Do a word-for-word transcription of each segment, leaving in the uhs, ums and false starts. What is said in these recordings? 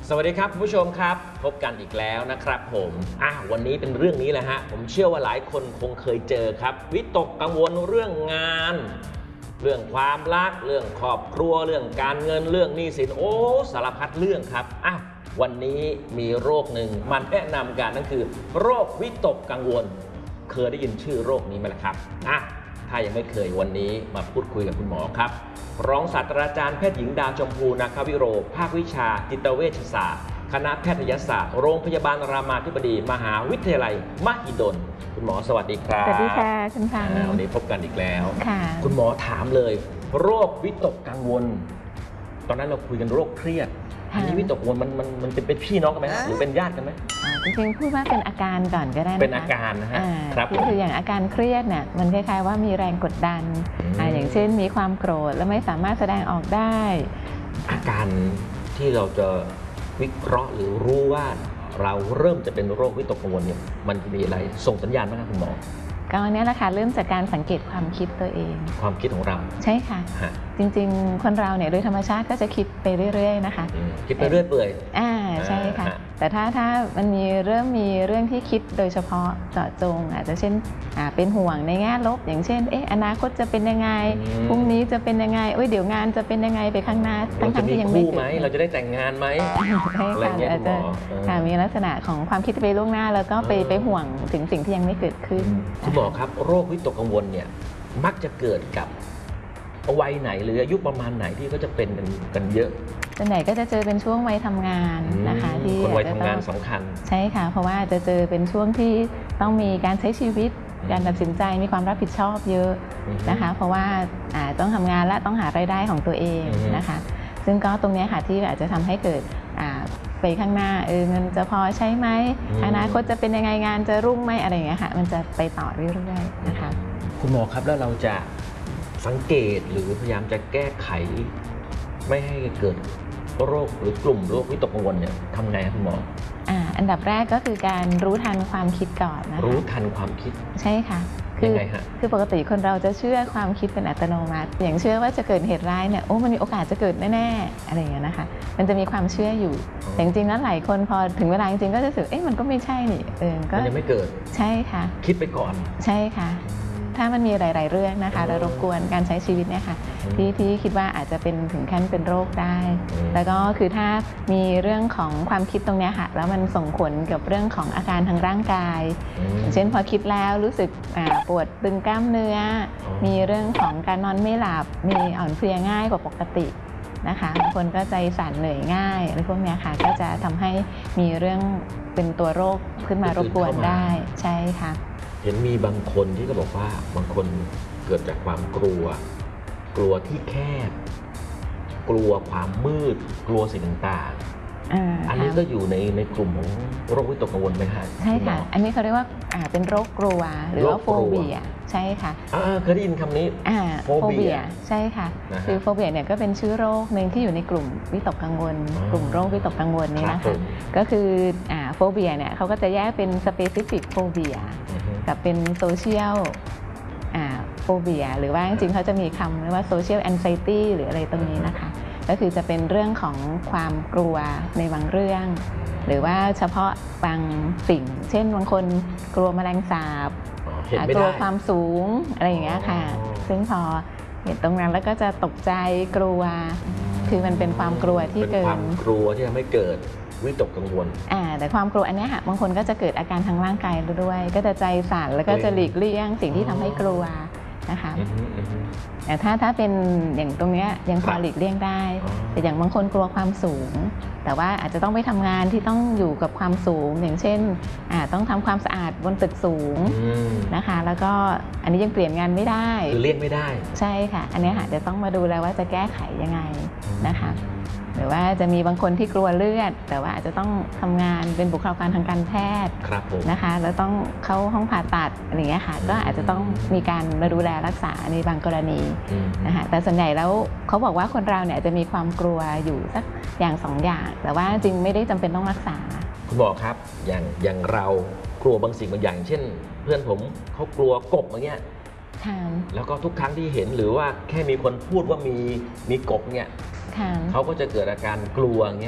สวัสดีครับคุณผู้ชมครับพบกันอีกแล้วนะครับผมอ่ะวันนี้เป็นเรื่องนี้แหละฮะผมเชื่อว่าหลายคนคงเคยเจอครับวิตกกังวลเรื่องงานเรื่องความรักเรื่องครอบครัวเรื่องการเงินเรื่องหนี้สินโอ้สารพัดเรื่องครับอ่ะวันนี้มีโรคหนึ่งมาแนะนำกันนั่นคือโรควิตกกังวลเคยได้ยินชื่อโรคนี้ไหมล่ะครับอ่ะถ้ายังไม่เคยวันนี้มาพูดคุยกับคุณหมอครับรองศาสตราจารย์แพทย์หญิงดาวชมพูนาควิโรภาควิชาจิตเวชศาสตร์คณะแพทยศาสตร์โรงพยาบาลรามาธิบดีมหาวิทยาลัยมหิดลคุณหมอสวัสดีครับสวัสดีค่ะคุณพันธ์วันนี้พบกันอีกแล้วค่ะคุณหมอถามเลยโรควิตกกังวลตอนนั้นเราคุยกันโรคเครียดอันนี้วิตกกังวลมันมันมันเป็นพี่น้องกันไหมหรือเป็นญาติกันไหมจริงๆพูดว่าเป็นอาการก่อนก็ได้นะคะเป็นอาการนะฮะครับคืออย่างอาการเครียดเนี่ยมันคล้ายๆว่ามีแรงกดดันอย่างเช่นมีความโกรธแล้วไม่สามารถแสดงออกได้อาการที่เราจะวิเคราะห์หรือรู้ว่าเราเริ่มจะเป็นโรควิตกกังวลเนี่ยมันจะมีอะไรส่งสัญญาณไหมครับคุณหมอก็เนี่ยแหละค่ะเริ่มจากการสังเกตความคิดตัวเองความคิดของเราใช่ค่ะจริงๆคนเราเนี่ยโดยธรรมชาติก็จะคิดไปเรื่อยๆนะคะคิดไปเรื่อยเปื่อยอ่าใช่ค่ะแต่ถ้าถ้ามันมีเริ่มมีเรื่องที่คิดโดยเฉพาะเจาะจงอาจจะเช่นเป็นห่วงในแง่ลบอย่างเช่นเอ๊ะอนาคตจะเป็นยังไงพรุ่งนี้จะเป็นยังไงเอ้ยเดี๋ยวงานจะเป็นยังไงไปข้างหน้าทั้งทั้งที่ยังไม่เกิดเราจะได้แต่งงานไหมใช่ค่ะอาจจะมีลักษณะของความคิดไปล่วงหน้าแล้วก็ไปไปห่วงถึงสิ่งที่ยังไม่เกิดขึ้นคุณหมอครับโรควิตกกังวลเนี่ยมักจะเกิดกับวัยไหนหรืออายุประมาณไหนที่เขาจะเป็นกันเยอะส่วนใหญ่ก็จะเจอเป็นช่วงวัยทำงานนะคะที่คนวัยทำงานสำคัญใช่ค่ะเพราะว่าจะเจอเป็นช่วงที่ต้องมีการใช้ชีวิตการตัดสินใจมีความรับผิดชอบเยอะนะคะเพราะว่าต้องทำงานและต้องหารายได้ของตัวเองนะคะซึ่งก็ตรงนี้ค่ะที่อาจจะทำให้เกิดไปข้างหน้าเออเงินจะพอใช้ไหมอนาคตจะเป็นยังไงงานจะรุ่งไหมอะไรอย่างเงี้ยค่ะมันจะไปต่อเรื่อยๆนะคะคุณหมอครับแล้วเราจะสังเกตหรือพยายามจะแก้ไขไม่ให้เกิดโรคหรือกลุ่มโรควิตกกังวลเนี่ยทำไงครับคุณหมออ่าอันดับแรกก็คือการรู้ทันความคิดก่อนนะคะรู้ทันความคิดใช่ค่ะคือไงฮะคือปกติคนเราจะเชื่อความคิดเป็นอัตโนมัติอย่างเชื่อว่าจะเกิดเหตุร้ายเนี่ยโอ้มันมีโอกาสจะเกิดแน่ๆอะไรอย่างเงี้ยนะคะมันจะมีความเชื่ออยู่แต่จริงๆแล้วหลายคนพอถึงเวลาจริงๆก็จะรู้สึกเอ๊ะมันก็ไม่ใช่นี่เออก็ยังไม่เกิดใช่ค่ะคิดไปก่อนใช่ค่ะถ้ามันมีหลายๆเรื่องนะคะแล้วรบกวนการใช้ชีวิตเนี่ยค่ะที่ที่คิดว่าอาจจะเป็นถึงขั้นเป็นโรคได้แล้วก็คือถ้ามีเรื่องของความคิดตรงนี้ค่ะแล้วมันส่งผลกับเรื่องของอาการทางร่างกายเช่นพอคิดแล้วรู้สึกปวดตึงกล้ามเนื้อมีเรื่องของการนอนไม่หลับมีอ่อนเพลียง่ายกว่าปกตินะคะบางคนก็ใจสั่นเหนื่อยง่ายอะไรพวกนี้ค่ะก็จะทำให้มีเรื่องเป็นตัวโรคขึ้นมารบกวนได้ใช่ค่ะเห็นมีบางคนที่ก็บอกว่าบางคนเกิดจากความกลัวกลัวที่แคบกลัวความมืดกลัวสิ่งต่างๆอันนี้ก็อยู่ในในกลุ่มของโรควิตกกังวลไหมคะใช่ค่ะอันนี้เขาเรียกว่าเป็นโรคกลัวหรือว่าโฟเบียใช่ค่ะเคยได้ยินคำนี้โฟเบียใช่ค่ะคือโฟเบียเนี่ยก็เป็นชื่อโรคหนึ่งที่อยู่ในกลุ่มวิตกกังวลกลุ่มโรควิตกกังวลนี้นะคะก็คือโฟเบียเนี่ยเขาก็จะแยกเป็นสเปซิฟิกโฟเบียกับเป็นโซเชียลโฟเบียหรือว่าจริงๆเขาจะมีคำเรียกว่าโซเชียลแอนไซตี้หรืออะไรตรงนี้นะคะก็คือจะเป็นเรื่องของความกลัวในบางเรื่องหรือว่าเฉพาะบางสิ่งเช่นบางคนกลัวแมลงสาบกลัวความสูงอะไรอย่างเงี้ยค่ะซึ่งพอเห็นตรงนั้นแล้วก็จะตกใจกลัวคือมันเป็นความกลัวที่เกินความกลัวที่ทำให้เกิดวิตกกังวลอ่าแต่ความกลัวอันนี้ค่ะบางคนก็จะเกิดอาการทางร่างกายด้วยก็จะใจสั่นแล้วก็จะหลีกเลี่ยงสิ่งที่ทำให้กลัวนะคะแต่ถ้าถ้าเป็นอย่างตรงนี้ยังพอหลีกเลี่ยงได้แต่อย่างบางคนกลัวความสูงแต่ว่าอาจจะต้องไปทำงานที่ต้องอยู่กับความสูงอย่างเช่นต้องทำความสะอาดบนตึกสูงนะคะแล้วก็อันนี้ยังเปลี่ยนงานไม่ได้คือเลี่ยงไม่ได้ใช่ค่ะอันนี้ค่ะจะต้องมาดูแล้วว่าจะแก้ไขยังไงนะคะหรือว่าจะมีบางคนที่กลัวเลือดแต่ว่าอาจจะต้องทำงานเป็นบุคลากรทางการแพทย์นะคะแล้วต้องเข้าห้องผ่าตัดอะไรอย่างเงี้ยค่ะก็อาจจะต้องมีการมาดูแลรักษาในบางกรณีนะคะแต่ส่วนใหญ่แล้วเขาบอกว่าคนเราเนี่ยจะมีความกลัวอยู่สักอย่างสองอย่างแต่ว่าจริงไม่ได้จำเป็นต้องรักษาคุณหมอครับอย่างอย่างเรากลัวบางสิ่งบางอย่างเช่นเพื่อนผมเขากลัวกบอย่างเงี้ยแล้วก็ทุกครั้งที่เห็นหรือว่าแค่มีคนพูดว่ามีมีกบเนี่ยเขาก็จะเกิดอาการกลัวเงี้ย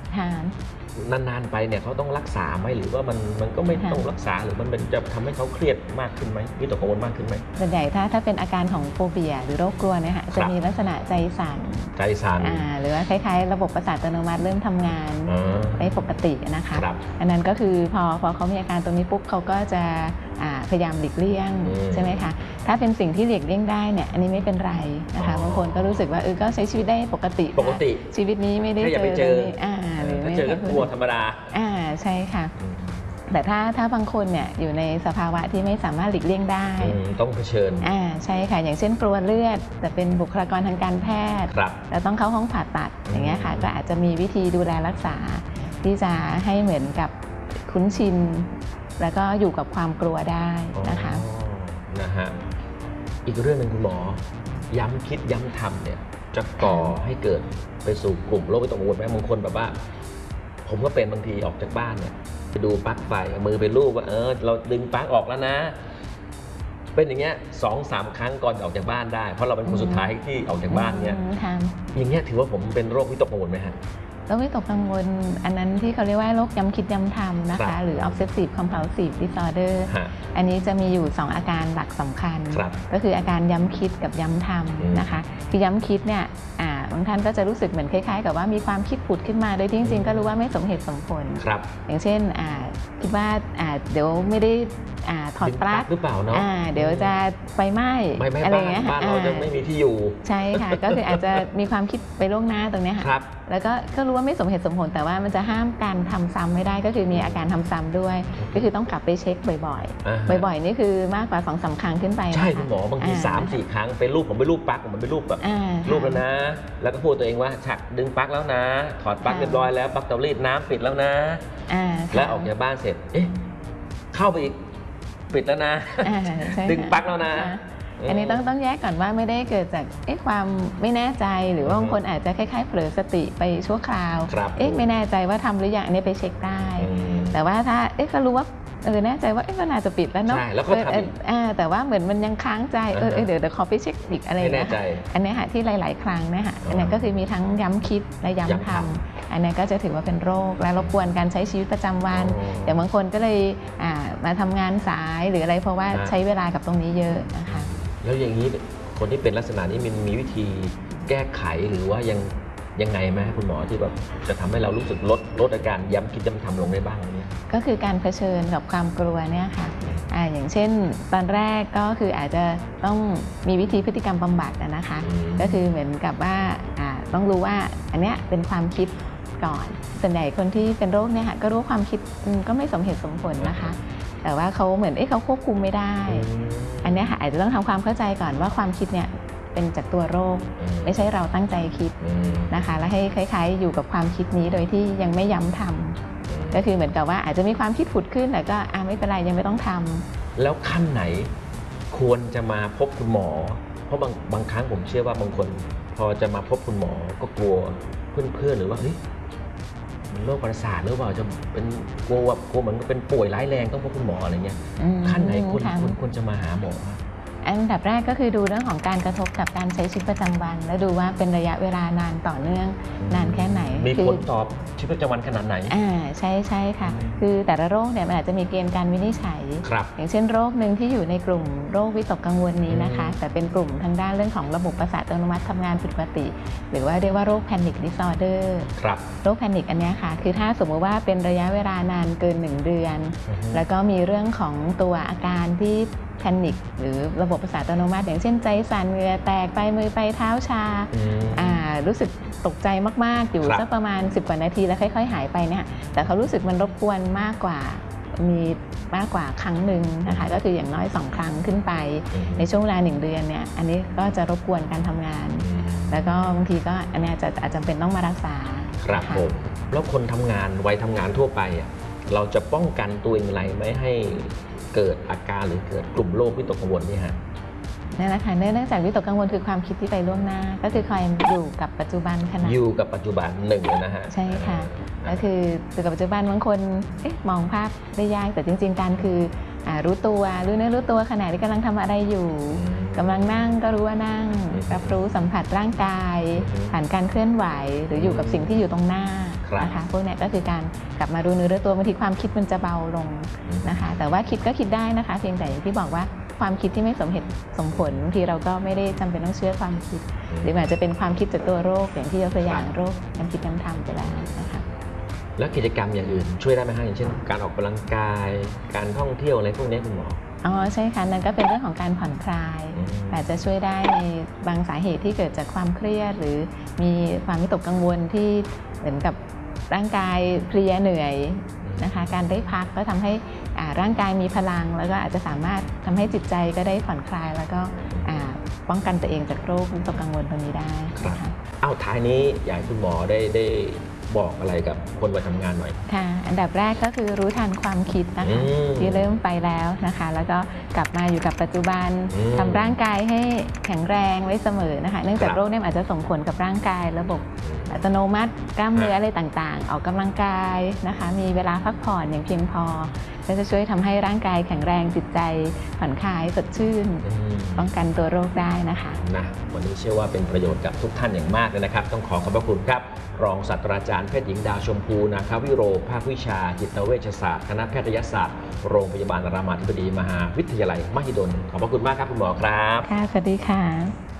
ค่ะนานๆไปเนี่ยเขาต้องรักษาไหมหรือว่ามันมันก็ไม่ต้องรักษาหรือมันเป็นจะทำให้เขาเครียดมากขึ้นไหมวิตกกังวลมากขึ้นไหมส่วนใหญ่ถ้าถ้าเป็นอาการของโฟเบียหรือโรคกลัวเนี่ยค่ะจะมีลักษณะใจสั่นใจสั่นหรือว่าคล้ายๆระบบประสาทอัตโนมัติเริ่มทำงานไม่ปกตินะคะอันนั้นก็คือพอพอเขามีอาการตรงนี้ปุ๊บเขาก็จะพยายามหลีกเลี่ยงใช่ไหมคะถ้าเป็นสิ่งที่หลีกเลี่ยงได้เนี่ยอันนี้ไม่เป็นไรนะคะบางคนก็รู้สึกว่าเออก็ใช้ชีวิตได้ปกติปกติชีวิตนี้ไม่ได้เจออ่าหรือไม่เจอก็กลัวธรรมดาอ่าใช่ค่ะแต่ถ้าถ้าบางคนเนี่ยอยู่ในสภาวะที่ไม่สามารถหลีกเลี่ยงได้ต้องเผชิญอ่าใช่ค่ะอย่างเช่นกลัวเลือดแต่เป็นบุคลากรทางการแพทย์แล้วต้องเข้าห้องผ่าตัดอย่างเงี้ยค่ะก็อาจจะมีวิธีดูแลรักษาที่จะให้เหมือนกับคุ้นชินแล้วก็อยู่กับความกลัวได้นะคะนะฮะอีกเรื่องหนึ่งคุณหมอย้ำคิดย้ำทำเนี่ยจะก่อให้เกิดไปสู่กลุ่มโรควิตกกังวลไหมบางคนแบบว่าผมก็เป็นบางทีออกจากบ้านเนี่ยไปดูปลั๊กไฟมือไปลูบว่าเออเราดึงปลั๊กออกแล้วนะเป็นอย่างเงี้ยสองสามครั้งก่อนออกจากบ้านได้เพราะเราเป็นคนสุดท้ายที่ออกจากบ้านเนี่ยอย่างเงี้ยถือว่าผมเป็นโรควิตกกังวลไหมฮะโรควิตกกังวลอันนั้นที่เขาเรียกว่าโรคย้ำคิดย้ำทำนะคะหรือ obsessive compulsive disorder อันนี้จะมีอยู่สองอาการหลักสำคัญก็คืออาการย้ำคิดกับย้ำทำนะคะที่ย้ำคิดเนี่ยบางท่านก็จะรู้สึกเหมือนคล้ายๆกับว่ามีความคิดผุดขึ้นมาโดยที่จริงๆก็รู้ว่าไม่สมเหตุสมผลอย่างเช่นคิดว่าเดี๋ยวไม่ได้ถอดปลั๊กหรือเปล่าเนาะเดี๋ยวจะไฟไหม้อะไรเงี้ยบ้านเราจะไม่มีที่อยู่ใช่ค่ะก็คืออาจจะมีความคิดไปล่วงหน้าตรงนี้ค่ะแล้วก็ก็รู้ว่าไม่สมเหตุสมผลแต่ว่ามันจะห้ามการทำซ้ำไม่ได้ก็คือมีอาการทำซ้ำด้วยก็คือต้องกลับไปเช็คบ่อยๆบ่อยๆนี่คือมากกว่าสองสามครั้งขึ้นไปใช่คุณหมอบางทีสามสี่ครั้งเป็นรูปผมเป็นรูปปลั๊กผมเป็นรูปแบบรูปแล้วนะแล้วก็พูดตัวเองว่าฉักดึงปลั๊กแล้วนะถอดปลั๊กเรียบร้อยแล้วปลั๊กเตารีดน้ำปิดแล้วนะแล้วออกจากบ้านเสร็จเอ๊ะเข้าไปอีกปิดแล้วนะดึงปลั๊กแล้วนะอันนี้ต้องต้องแยกก่อนว่าไม่ได้เกิดจากเอ๊ะความไม่แน่ใจหรือว่าบางคนอาจจะคล้ายๆเผลอสติไปชั่วคราวเอ๊ะไม่แน่ใจว่าทำหรือยังอันนี้ไปเช็คได้แต่ว่าถ้าเอ๊ะเขารู้ว่าเออแน่ใจว่าเอ๊ะมันอาจจะปิดแล้วเนาะแล้วก็ทำแต่ว่าเหมือนมันยังค้างใจเออเดี๋ยวเดี๋ยวขอไปเช็คอีกอะไรนะอันนี้ค่ะที่หลายๆครั้งเนี่ยค่ะอันนี้ก็คือมีทั้งย้ำคิดและย้ำทำอันนี้ก็จะถือว่าเป็นโรคและรบกวนการใช้ชีวิตประจำวันแต่บางคนก็เลยมาทำงานสายหรืออะไรเพราะว่าใช้เวลากับตรงนี้เยอะนะคะแล้วอย่างนี้คนที่เป็นลักษณะนี้มันมีวิธีแก้ไขหรือว่ายังยังไงไหมคุณหมอที่แบบจะทำให้เรารู้สึกลดลดอาการย้ำคิดย้ำทำลงได้บ้างเนี่ยก็คือการเผชิญกับความกลัวเนี่ยค่ะอ่าอย่างเช่นตอนแรกก็คืออาจจะต้องมีวิธีพฤติกรรมบำบัดนะคะก็คือเหมือนกับว่าอ่าต้องรู้ว่าอันเนี้ยเป็นความคิดก่อนส่วนใหญ่คนที่เป็นโรคเนี่ยค่ะก็รู้ความคิดก็ไม่สมเหตุสมผลนะคะแต่ว่าเขาเหมือนเอ๊ะเขาควบคุมไม่ได้อันนี้ค่ะอาจจะต้องทำความเข้าใจก่อนว่าความคิดเนี่ยเป็นจากตัวโรคไม่ใช่เราตั้งใจคิดนะคะแล้วให้คล้ายๆอยู่กับความคิดนี้โดยที่ยังไม่ย้ำทำก็คือเหมือนกับว่าอาจจะมีความคิดผุดขึ้นแต่ก็อ่าไม่เป็นไรยังไม่ต้องทำแล้วขั้นไหนควรจะมาพบคุณหมอเพราะบางบางครั้งผมเชื่อว่าบางคนพอจะมาพบคุณหมอก็กลัวเพื่อนๆหรือว่าเฮ้ยโรคประสาทหรือเปล่าจะเป็นกลัวกลัวเหมือนเป็นป่วยร้ายแรงต้องพบคุณหมออะไรเงี้ยขั้นไหนควรควรจะมาหาหมออันดับแรกก็คือดูเรื่องของการกระทบกับการใช้ชีวิตประจำวันแล้วดูว่าเป็นระยะเวลานานต่อเนื่องนานแค่ไหนมีผลตอบชีวิตประจำวันขนาดไหนอ่าใช่ใช่ค่ะคือแต่ละโรคเนี่ยมันอาจจะมีเกณฑ์การวินิจฉัยอย่างเช่นโรคหนึ่งที่อยู่ในกลุ่มโรควิตกกังวลนี้นะคะแต่เป็นกลุ่มทางด้านเรื่องของระบบประสาทอัตโนมัติทำงานผิดปกติหรือว่าเรียกว่าโรค Panic Disorder โรค Panic อันนี้ค่ะคือถ้าสมมติว่าเป็นระยะเวลานานเกินหนึ่งเดือนแล้วก็มีเรื่องของตัวอาการที่แพนิคหรือระบบประสาทอัตโนมัติอย่างเช่นใจสั่นเหงื่อแตกไปมือไปเท้าชารู้สึกตกใจมากๆอยู่สักประมาณสิบกว่านาทีแล้วค่อยๆหายไปเนี่ยแต่เขารู้สึกมันรบกวนมากกว่ามีมากกว่าครั้งหนึ่งนะคะก็คืออย่างน้อยสองครั้งขึ้นไปในช่วงเวลาหนึ่งเดือนเนี่ยอันนี้ก็จะรบกวนการทำงานแล้วก็บางทีก็อันนี้จะอาจจะเป็นต้องมารักษาครับผมแล้วคนทำงานวัยทำงานทั่วไปเราจะป้องกันตัวเองอะไรไม่ให้เกิดอาการหรือเกิดกลุ่มโรควิตกกังวลนี่ฮะนั่นแหละค่ะเนื่องจากวิตกกังวลคือความคิดที่ไปล่วงหน้าก็คือคอยอยู่กับปัจจุบันขณะอยู่กับปัจจุบันหนึ่งนะฮะใช่ค่ะก็คืออยู่กับปัจจุบันบางคนมองภาพได้ยากแต่จริงๆการคือรู้ตัวรู้เนื้อรู้ตัวขณะที่กำลังทำอะไรอยู่กำลังนั่งก็รู้ว่านั่งรับรู้สัมผัสร่างกายผ่านการเคลื่อนไหวหรืออยู่กับสิ่งที่อยู่ตรงหน้านะคะพวกนี้ก็คือการกลับมารู้เนื้อรู้ตัวบางทีความคิดมันจะเบาลงนะคะแต่ว่าคิดก็คิดได้นะคะเพียงแต่อย่างที่บอกว่าความคิดที่ไม่สมเหตุสมผลบางทีเราก็ไม่ได้จำเป็นต้องเชื่อความคิดหรืออาจจะเป็นความคิดจากตัวโรคอย่างที่ยกตัวอย่างโรคการคิดการทำไปแล้วนะคะแล้วกิจกรรมอย่างอื่นช่วยได้ไหมฮะอย่างเช่นการออกกำลังกายการท่องเที่ยวอะไรพวกนี้คุณหมออ๋อใช่ค่ะนั่นก็เป็นเรื่องของการผ่อนคลายอาจจะช่วยได้ในบางสาเหตุที่เกิดจากความเครียดหรือมีความวิตกกังวลที่เหมือนกับร่างกายเพลียเหนื่อยนะคะการได้พักก็ทำให้ร่างกายมีพลังแล้วก็อาจจะสามารถทำให้จิตใจก็ได้ผ่อนคลายแล้วก็ป้องกันตัวเองจากโรควิตกกังวลตรงนี้ได้นะคะเอาท้ายนี้อยากให้คุณหมอได้ได้บอกอะไรกับคนวัยทำงานหน่อยค่ะอันดับแรกก็คือรู้ทันความคิดนะคะที่เริ่มไปแล้วนะคะแล้วก็กลับมาอยู่กับปัจจุบันทำร่างกายให้แข็งแรงไว้เสมอนะคะเนื่องจากโรคนี้อาจจะส่งผลกับร่างกายระบบอัตโนมัติกล้ามเนื้ออะไรต่างๆออกกำลังกายนะคะมีเวลาพักผ่อนอย่างเพียงพอก็จะช่วยทำให้ร่างกายแข็งแรงจิตใจผ่อนคลายสดชื่นป้องกันตัวโรคได้นะคะนะวันนี้เชื่อว่าเป็นประโยชน์กับทุกท่านอย่างมากเลยนะครับต้องขอขอบพระคุณครับรองศาสตราจารย์แพทย์หญิงดาวชมพูนาควิโรภาควิชาจิตเวชศาสตร์คณะแพทยศาสตร์โรงพยาบาลรามาธิบดีมหาวิทยาลัยมหิดลขอบพระคุณมากครับคุณหมอครับค่ะสวัสดีค่ะ